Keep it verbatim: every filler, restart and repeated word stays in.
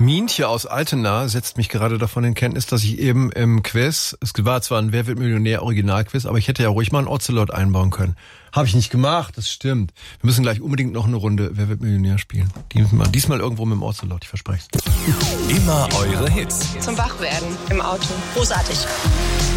Mientje aus Altena setzt mich gerade davon in Kenntnis, dass ich eben im Quiz, es war zwar ein Wer wird Millionär Originalquiz, aber ich hätte ja ruhig mal einen Ocelot einbauen können. Habe ich nicht gemacht, das stimmt. Wir müssen gleich unbedingt noch eine Runde Wer wird Millionär spielen. Diesmal, diesmal irgendwo mit dem Ocelot, ich verspreche es. Immer eure Hits. Zum Wachwerden im Auto. Großartig.